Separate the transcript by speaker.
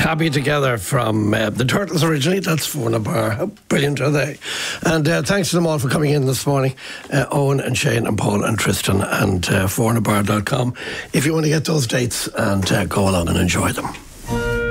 Speaker 1: Happy Together from the Turtles originally. That's Fiona Barr. How brilliant are they? And thanks to them all for coming in this morning. Owen and Shane and Paul and Tristan and FionaBarr.com if you want to get those dates and go along and enjoy them.